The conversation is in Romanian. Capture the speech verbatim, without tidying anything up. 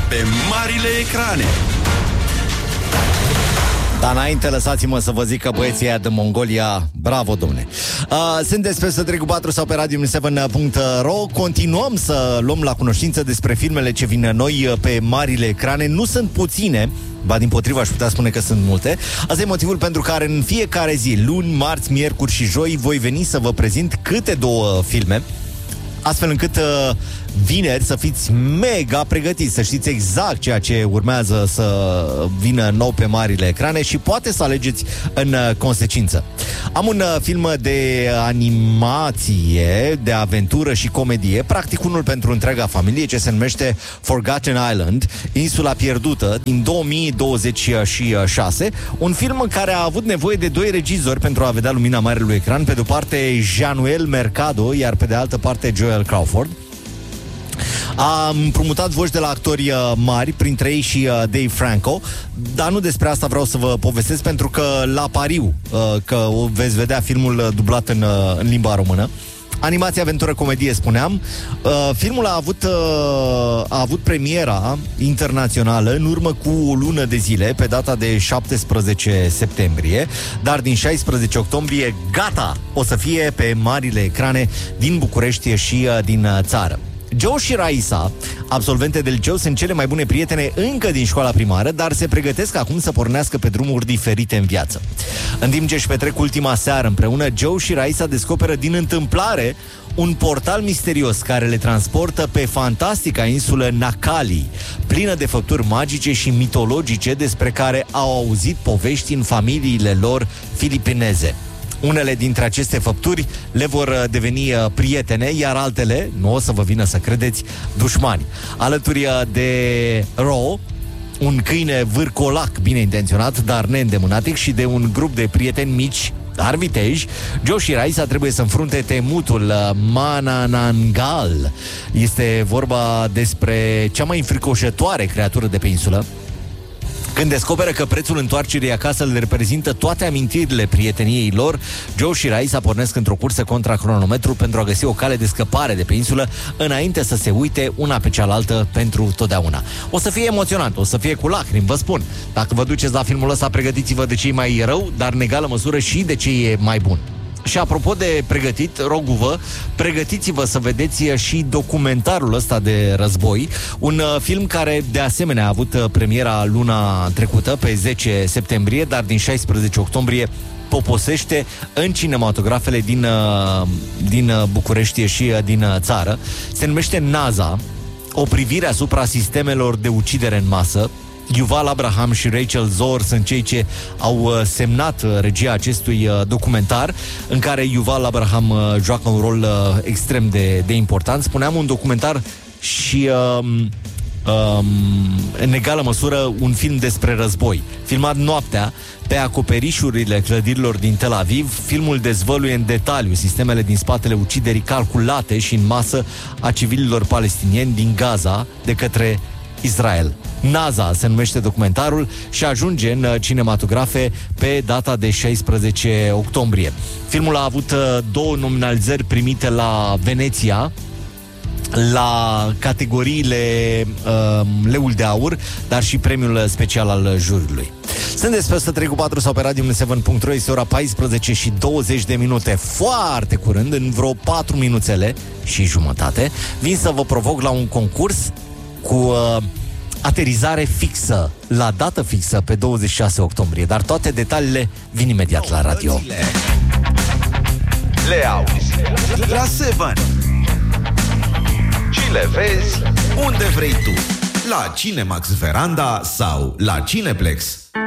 pe marile ecrane. Dar înainte, lăsați-mă să vă zic că băieții ăia de Mongolia, bravo, domne. Uh, sunteți pe unu trei patru sau pe radio șapte punct ro. Continuăm să luăm la cunoștință despre filmele ce vin noi pe marile ecrane. Nu sunt puține, ba dimpotrivă aș putea spune că sunt multe. Asta e motivul pentru care în fiecare zi, luni, marți, miercuri și joi, voi veni să vă prezint câte două filme, astfel încât uh, vineri să fiți mega pregătiți, să știți exact ceea ce urmează să vină nou pe marile ecrane și poate să alegeți în uh, consecință. Am un uh, film de animație, de aventură și comedie, practic unul pentru întreaga familie, ce se numește Forgotten Island, Insula Pierdută, din două mii douăzeci și șase, un film care a avut nevoie de doi regizori pentru a vedea lumina marelui ecran, pe de-o parte Januel Mercado, iar pe de altă parte Joel Crawford. A împrumutat voci de la actori uh, mari, printre ei și uh, Dave Franco, dar nu despre asta vreau să vă povestesc, pentru că la pariu uh, că o veți vedea filmul uh, dublat în, uh, în limba română. Animație, aventură, comedie, spuneam. Uh, filmul a avut, uh, a avut premiera internațională în urmă cu o lună de zile, pe data de șaptesprezece septembrie, dar din șaisprezece octombrie, gata, o să fie pe marile ecrane din București și uh, din uh, țară. Joe și Raisa, absolvente de liceu, sunt cele mai bune prietene încă din școala primară, dar se pregătesc acum să pornească pe drumuri diferite în viață. În timp ce își petrec ultima seară împreună, Joe și Raisa descoperă din întâmplare un portal misterios care le transportă pe fantastica insulă Nakali, plină de făpturi magice și mitologice despre care au auzit povești în familiile lor filipineze. Unele dintre aceste făpturi le vor deveni prietene, iar altele, nu o să vă vină să credeți, dușmani. Alături de Ro, un câine vârcolac bine intenționat, dar neîndemânatic, și de un grup de prieteni mici, dar viteji, Joe și Raisa trebuie să înfrunte temutul Mananangal. Este vorba despre cea mai înfricoșătoare creatură de pe insulă, când descoperă că prețul întoarcerii acasă le reprezintă toate amintirile prieteniei lor. Joe și Raisa pornesc într-o cursă contra cronometru pentru a găsi o cale de scăpare de pe insulă, înainte să se uite una pe cealaltă pentru totdeauna. O să fie emoționant, o să fie cu lacrimi, vă spun. Dacă vă duceți la filmul ăsta, pregătiți-vă de cei mai rău, dar în egală măsură și de cei e mai bun. Și apropo de pregătit, rog-vă, pregătiți-vă să vedeți și documentarul ăsta de război, un uh, film care de asemenea a avut uh, premiera luna trecută, pe zece septembrie, dar din șaisprezece octombrie poposește în cinematografele din, uh, din uh, București și uh, din uh, țară. Se numește NASA, o privire asupra sistemelor de ucidere în masă. Yuval Abraham și Rachel Zohr sunt cei ce au semnat regia acestui documentar, în care Yuval Abraham joacă un rol extrem de, de important. Spuneam, un documentar și um, um, în egală măsură un film despre război, filmat noaptea pe acoperișurile clădirilor din Tel Aviv. Filmul dezvăluie în detaliu sistemele din spatele uciderii calculate și în masă a civililor palestinieni din Gaza de către Israel. NASA se numește documentarul și ajunge în cinematografe pe data de șaisprezece octombrie. Filmul a avut două nominalizări primite la Veneția, la categoriile uh, Leul de Aur, dar și premiul special al juriului. Sunteți pe o sută trei cu patru sau pe radio șapte punct ro. Este ora paisprezece și douăzeci de minute. Foarte curând, în vreo patru minuțele și jumătate, vin să vă provoc la un concurs cu uh, aterizare fixă, la dată fixă, pe douăzeci și șase octombrie. Dar toate detaliile vin imediat la radio. Le auzi la Seven și le vezi unde vrei tu, la Cinemax Veranda sau la Cineplex.